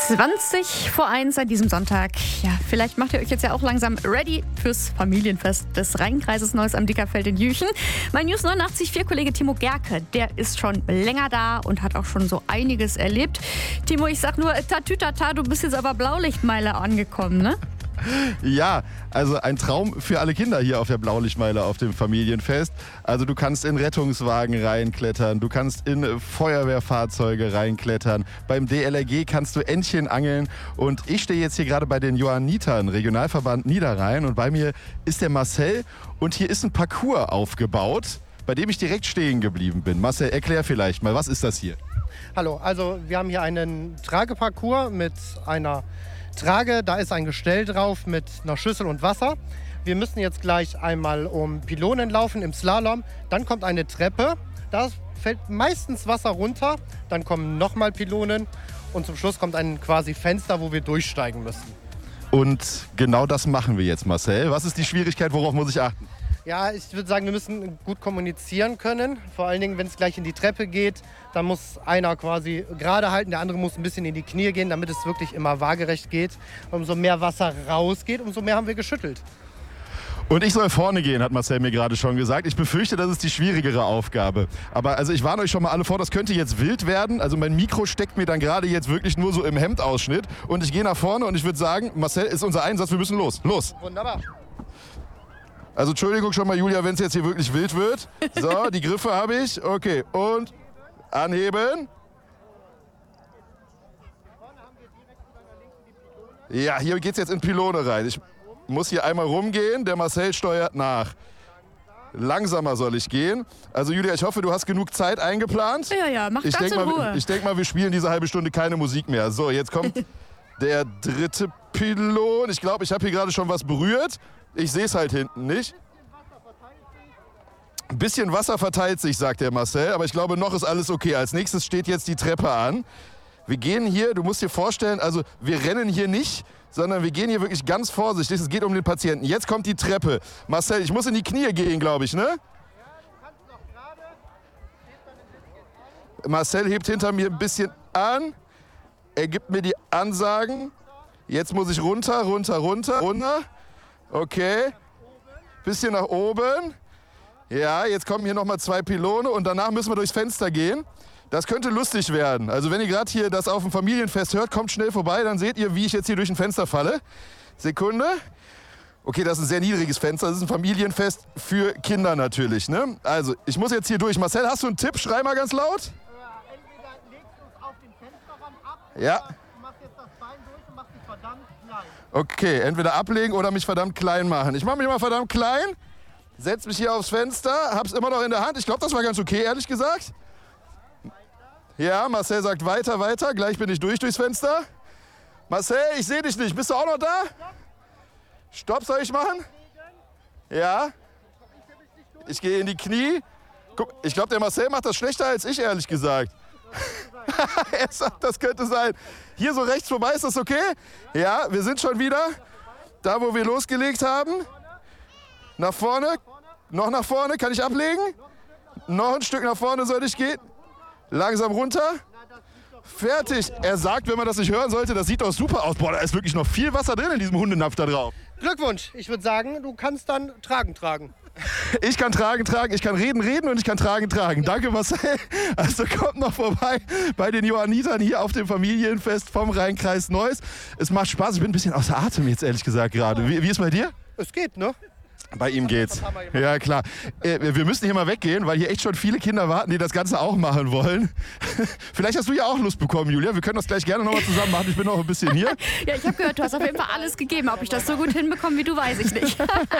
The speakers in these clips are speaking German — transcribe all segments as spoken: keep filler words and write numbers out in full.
zwanzig vor eins an diesem Sonntag. Ja, vielleicht macht ihr euch jetzt ja auch langsam ready fürs Familienfest des Rheinkreises Neuss am Dickerfeld in Jüchen. Mein News neunundachtzig Komma vier Kollege Timo Gerke, der ist schon länger da und hat auch schon so einiges erlebt. Timo, ich sag nur, tatütata, du bist jetzt aber Blaulichtmeile angekommen, ne? Ja, also ein Traum für alle Kinder hier auf der Blaulichtmeile auf dem Familienfest. Also du kannst in Rettungswagen reinklettern, du kannst in Feuerwehrfahrzeuge reinklettern. Beim D L R G kannst du Entchen angeln. Und ich stehe jetzt hier gerade bei den Johannitern, Regionalverband Niederrhein. Und bei mir ist der Marcel und hier ist ein Parcours aufgebaut, bei dem ich direkt stehen geblieben bin. Marcel, erklär vielleicht mal, was ist das hier? Hallo, also wir haben hier einen Trageparcours mit einer Trage, da ist ein Gestell drauf mit einer Schüssel und Wasser. Wir müssen jetzt gleich einmal um Pylonen laufen im Slalom. Dann kommt eine Treppe, da fällt meistens Wasser runter. Dann kommen nochmal Pylonen und zum Schluss kommt ein quasi Fenster, wo wir durchsteigen müssen. Und genau das machen wir jetzt, Marcel. Was ist die Schwierigkeit, worauf muss ich achten? Ja, ich würde sagen, wir müssen gut kommunizieren können. Vor allen Dingen, wenn es gleich in die Treppe geht, dann muss einer quasi gerade halten, der andere muss ein bisschen in die Knie gehen, damit es wirklich immer waagerecht geht. Umso mehr Wasser rausgeht, umso mehr haben wir geschüttelt. Und ich soll vorne gehen, hat Marcel mir gerade schon gesagt. Ich befürchte, das ist die schwierigere Aufgabe. Aber also ich warne euch schon mal alle vor, das könnte jetzt wild werden. Also mein Mikro steckt mir dann gerade jetzt wirklich nur so im Hemdausschnitt. Und ich gehe nach vorne und ich würde sagen, Marcel, ist unser Einsatz, wir müssen los. Los! Wunderbar. Also Entschuldigung schon mal, Julia, wenn es jetzt hier wirklich wild wird. So, die Griffe habe ich. Okay, und anheben. Ja, hier geht es jetzt in Pylone rein. Ich muss hier einmal rumgehen. Der Marcel steuert nach. Langsamer soll ich gehen. Also Julia, ich hoffe, du hast genug Zeit eingeplant. Ja, ja, mach ich ganz in mal, Ruhe. Ich denke mal, wir spielen diese halbe Stunde keine Musik mehr. So, jetzt kommt der dritte Pylon. Ich glaube, ich habe hier gerade schon was berührt. Ich sehe es halt hinten nicht. Ein bisschen Wasser verteilt sich, sagt der Marcel, aber ich glaube, noch ist alles okay. Als nächstes steht jetzt die Treppe an. Wir gehen hier, du musst dir vorstellen, also wir rennen hier nicht, sondern wir gehen hier wirklich ganz vorsichtig. Es geht um den Patienten. Jetzt kommt die Treppe. Marcel, ich muss in die Knie gehen, glaube ich, ne? Marcel hebt hinter mir ein bisschen an. Er gibt mir die Ansagen. Jetzt muss ich runter, runter, runter, runter. Okay, bisschen nach oben. Ja, jetzt kommen hier nochmal zwei Pylone und danach müssen wir durchs Fenster gehen. Das könnte lustig werden. Also wenn ihr gerade hier das auf dem Familienfest hört, kommt schnell vorbei, dann seht ihr, wie ich jetzt hier durch ein Fenster falle. Sekunde. Okay, das ist ein sehr niedriges Fenster. Das ist ein Familienfest für Kinder natürlich, ne? Also, ich muss jetzt hier durch. Marcel, hast du einen Tipp? Schrei mal ganz laut. Ja, entweder legst du es auf den Fensterrahmen ab ja. Oder du machst jetzt das Bein durch und machst dich verdammt klein. Okay, entweder ablegen oder mich verdammt klein machen. Ich mache mich mal verdammt klein, setz mich hier aufs Fenster, hab's immer noch in der Hand. Ich glaube, das war ganz okay, ehrlich gesagt. Ja, Marcel sagt weiter, weiter. Gleich bin ich durch durchs Fenster. Marcel, ich sehe dich nicht. Bist du auch noch da? Stopp, soll ich machen? Ja. Ich gehe in die Knie. Guck, ich glaube, der Marcel macht das schlechter als ich, ehrlich gesagt. Er sagt, das könnte sein. Hier so rechts vorbei, ist das okay? Ja, wir sind schon wieder da, wo wir losgelegt haben. Nach vorne. Noch nach vorne. Kann ich ablegen? Noch ein Stück nach vorne soll ich gehen. Langsam runter. Fertig. Er sagt, wenn man das nicht hören sollte, das sieht doch super aus. Boah, da ist wirklich noch viel Wasser drin in diesem Hundenapf da drauf. Glückwunsch. Ich würde sagen, du kannst dann tragen, tragen. Ich kann tragen, tragen, ich kann reden, reden und ich kann tragen, tragen. Danke, Marcel. Also kommt noch vorbei bei den Johannitern hier auf dem Familienfest vom Rheinkreis Neuss. Es macht Spaß. Ich bin ein bisschen außer Atem jetzt, ehrlich gesagt, gerade. Wie, wie ist bei dir? Es geht, ne? Bei ihm geht's. Ja, klar. Äh, wir müssen hier mal weggehen, weil hier echt schon viele Kinder warten, die das Ganze auch machen wollen. Vielleicht hast du ja auch Lust bekommen, Julia. Wir können das gleich gerne nochmal zusammen machen. Ich bin noch ein bisschen hier. Ja, ich habe gehört, du hast auf jeden Fall alles gegeben. Ob ich das so gut hinbekomme wie du, weiß ich nicht.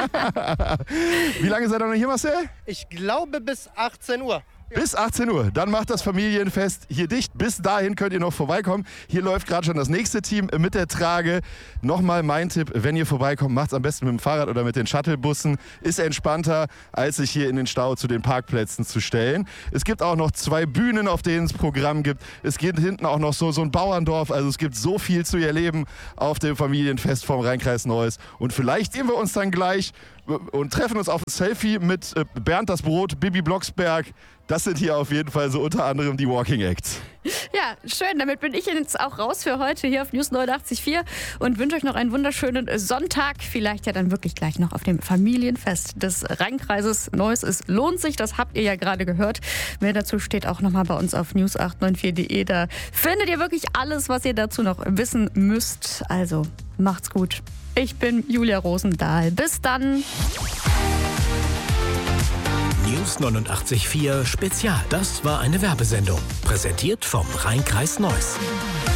Wie lange seid ihr noch hier, Marcel? Ich glaube bis achtzehn Uhr. Bis achtzehn Uhr. Dann macht das Familienfest hier dicht. Bis dahin könnt ihr noch vorbeikommen. Hier läuft gerade schon das nächste Team mit der Trage. Nochmal mein Tipp, wenn ihr vorbeikommt, macht es am besten mit dem Fahrrad oder mit den Shuttlebussen. Ist entspannter, als sich hier in den Stau zu den Parkplätzen zu stellen. Es gibt auch noch zwei Bühnen, auf denen es Programm gibt. Es gibt hinten auch noch so, so ein Bauerndorf. Also es gibt so viel zu erleben auf dem Familienfest vom Rheinkreis Neuss. Und vielleicht sehen wir uns dann gleich und treffen uns auf ein Selfie mit Bernd das Brot, Bibi Blocksberg, Das sind hier auf jeden Fall so unter anderem die Walking Acts. Ja, schön. Damit bin ich jetzt auch raus für heute hier auf News neunundachtzig Komma vier und wünsche euch noch einen wunderschönen Sonntag. Vielleicht ja dann wirklich gleich noch auf dem Familienfest des Rheinkreises Neuss. Es lohnt sich, das habt ihr ja gerade gehört. Mehr dazu steht auch nochmal bei uns auf news acht neun vier punkt de. Da findet ihr wirklich alles, was ihr dazu noch wissen müsst. Also macht's gut. Ich bin Julia Rosendahl. Bis dann. News neunundachtzig Komma vier Spezial. Das war eine Werbesendung. Präsentiert vom Rheinkreis Neuss.